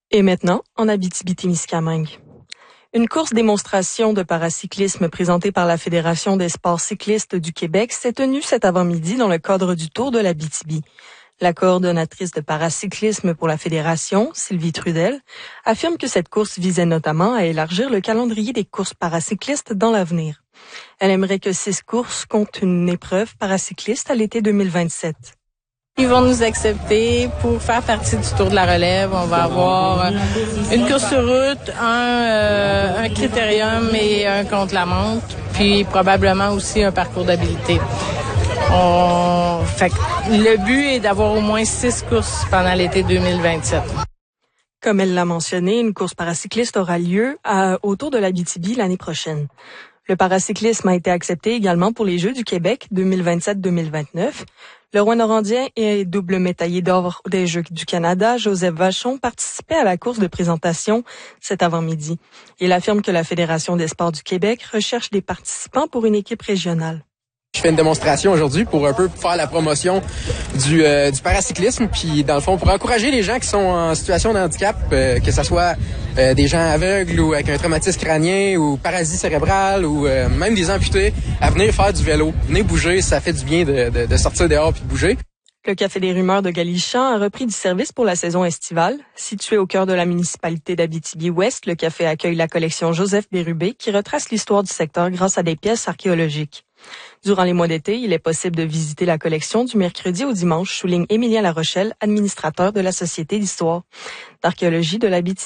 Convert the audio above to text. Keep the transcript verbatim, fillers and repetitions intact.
Et maintenant, en Abitibi-Témiscamingue. Une course démonstration de paracyclisme présentée par la Fédération des sports cyclistes du Québec s'est tenue cet avant-midi dans le cadre du Tour de l'Abitibi. La coordonnatrice de paracyclisme pour la Fédération, Sylvie Trudel, affirme que cette course visait notamment à élargir le calendrier des courses paracyclistes dans l'avenir. Elle aimerait que six courses comptent une épreuve paracycliste à l'été deux mille vingt-sept. Ils vont nous accepter pour faire partie du Tour de la Relève. On va avoir une course sur route, un, euh, un critérium et un contre-la-montre, puis probablement aussi un parcours d'habilité. On... Fait que le but est d'avoir au moins six courses pendant l'été deux mille vingt-sept. Comme elle l'a mentionné, une course paracycliste aura lieu à, autour de l'Abitibi l'année prochaine. Le paracyclisme a été accepté également pour les Jeux du Québec deux mille vingt-sept deux mille vingt-neuf. Le Rouyn-Norandien et double médaillé d'or des Jeux du Canada, Joseph Vachon, participait à la course de présentation cet avant-midi. Il affirme que la Fédération des sports du Québec recherche des participants pour une équipe régionale. Je fais une démonstration aujourd'hui pour un peu faire la promotion du, euh, du paracyclisme, puis dans le fond pour encourager les gens qui sont en situation de handicap, euh, que ce soit euh, des gens aveugles ou avec un traumatisme crânien ou paralysie cérébrale ou euh, même des amputés, à venir faire du vélo. Venez bouger, ça fait du bien de, de, de sortir dehors puis de bouger. Le Café des Rumeurs de Galichan a repris du service pour la saison estivale. Situé au cœur de la municipalité d'Abitibi-Ouest, le café accueille la collection Joseph Bérubé qui retrace l'histoire du secteur grâce à des pièces archéologiques. Durant les mois d'été, il est possible de visiter la collection du mercredi au dimanche, souligne Émilien Larochelle, administrateur de la Société d'histoire d'archéologie de l'Abitibi.